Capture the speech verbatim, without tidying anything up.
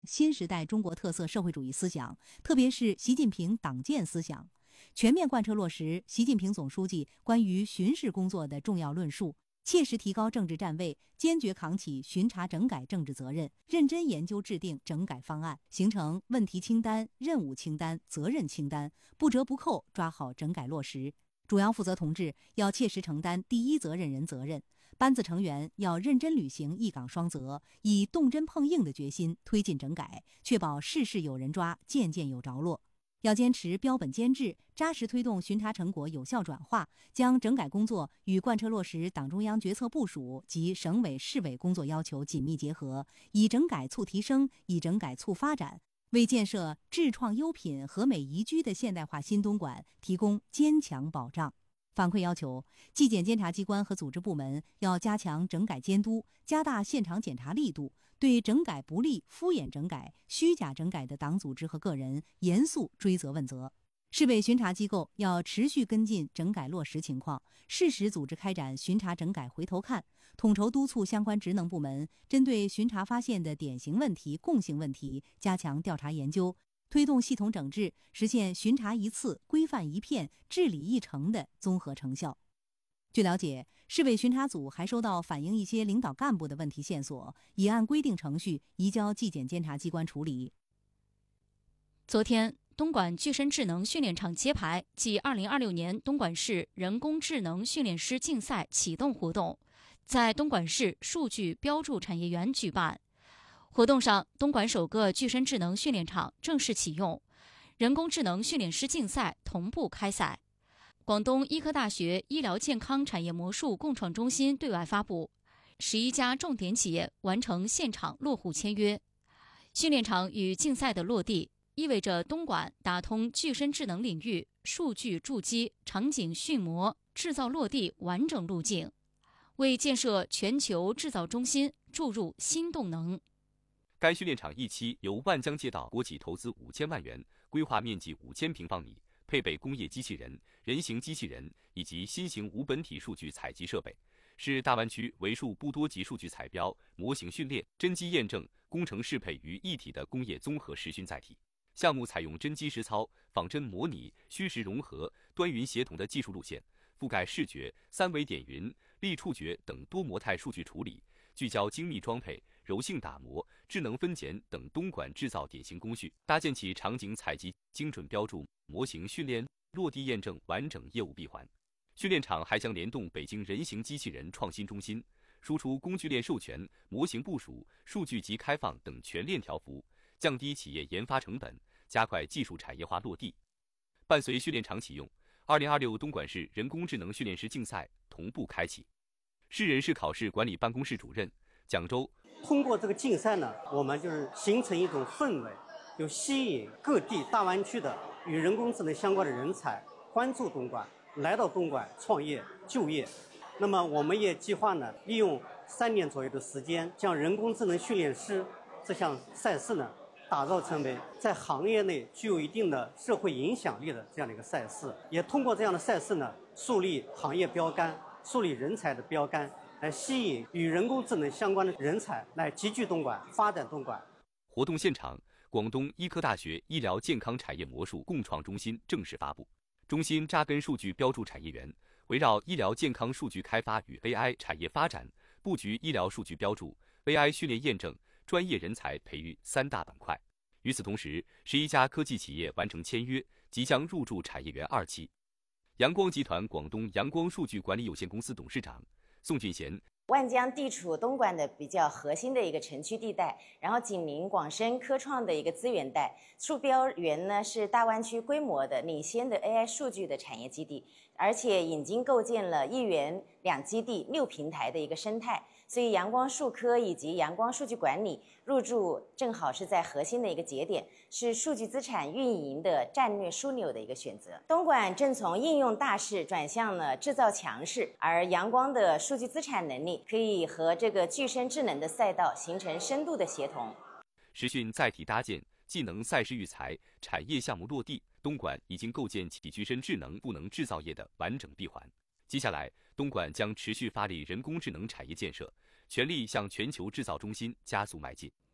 新时代中国特色社会主义思想，特别是习近平党建思想，全面贯彻落实习近平总书记关于巡视工作的重要论述，切实提高政治站位，坚决扛起巡查整改政治责任，认真研究制定整改方案，形成问题清单、任务清单、责任清单，不折不扣抓好整改落实。主要负责同志要切实承担第一责任人责任，班子成员要认真履行一岗双责，以动真碰硬的决心推进整改，确保事事有人抓，件件有着落。要坚持标本兼治，扎实推动巡查成果有效转化，将整改工作与贯彻落实党中央决策部署及省委市委工作要求紧密结合，以整改促提升，以整改促发展，为建设质创优品、和美宜居的现代化新东莞提供坚强保障。反馈要求，纪检监察机关和组织部门要加强整改监督，加大现场检查力度，对整改不力、敷衍整改、虚假整改的党组织和个人严肃追责问责。市委巡查机构要持续跟进整改落实情况，适时组织开展巡查整改回头看，统筹督促相关职能部门针对巡查发现的典型问题、共性问题加强调查研究，推动系统整治，实现巡查一次、规范一片、治理一成的综合成效。据了解，市委巡查组还收到反映一些领导干部的问题线索，已按规定程序移交纪检监察机关处理。 昨天，东莞具身智能训练场揭牌暨二零二六年东莞市人工智能训练师竞赛启动活动在东莞市数据标注产业园举办。活动上，东莞首个具身智能训练场正式启用，人工智能训练师竞赛同步开赛。广东医科大学医疗健康产业魔术共创中心对外发布，十一家重点企业完成现场落户签约。训练场与竞赛的落地，意味着东莞打通具身智能领域数据筑基、场景训模、制造落地完整路径，为建设全球制造中心注入新动能。 该训练场一期由万江街道国企投资五千万元，规划面积五千平方米，配备工业机器人、人形机器人以及新型无本体数据采集设备，是大湾区为数不多集数据采标、模型训练、真机验证、工程适配于一体的工业综合实训载体。项目采用真机实操、仿真模拟、虚实融合、端云协同的技术路线，覆盖视觉、三维点云、力触觉等多模态数据处理，聚焦精密装配、柔性打磨、智能分拣等东莞制造典型工序，搭建起场景采集、精准标注、模型训练、落地验证完整业务闭环。训练场还将联动北京人形机器人创新中心，输出工具链授权、模型部署、数据集开放等全链条服务，降低企业研发成本，加快技术产业化落地。伴随训练场启用，二零二六东莞市人工智能训练师竞赛同步开启。市人事考试管理办公室主任蒋周， 通过这个竞赛呢，我们就是形成一种氛围，就吸引各地大湾区的与人工智能相关的人才关注东莞，来到东莞创业就业。那么我们也计划呢，利用三年左右的时间，将人工智能训练师这项赛事呢，打造成为在行业内具有一定的社会影响力的这样的一个赛事。也通过这样的赛事呢，树立行业标杆，树立人才的标杆，来吸引与人工智能相关的人才来集聚东莞，发展东莞。 活动现场，广东医科大学医疗健康产业魔术共创中心正式发布。中心扎根数据标注产业园，围绕医疗健康数据开发与 A I 产业发展，布局医疗数据标注、A I 训练验证、专业人才培育三大板块。与此同时，十一家科技企业完成签约，即将入驻产业园二期。阳光集团广东阳光数据管理有限公司董事长宋俊贤， 万江地处东莞的比较核心的一个城区地带，然后紧邻广深科创的一个资源带，数标园呢是大湾区规模的领先的 A I 数据的产业基地，而且已经构建了一园两基地六平台的一个生态，所以阳光数科以及阳光数据管理入驻正好是在核心的一个节点，是数据资产运营的战略枢纽的一个选择。东莞正从应用大势转向了制造强势，而阳光的数据资产能力可以和这个具身智能的赛道形成深度的协同。 实训载体搭建、技能赛事育才、产业项目落地，东莞已经构建起具身智能赋能制造业的完整闭环。接下来，东莞将持续发力人工智能产业建设，全力向全球制造中心加速迈进。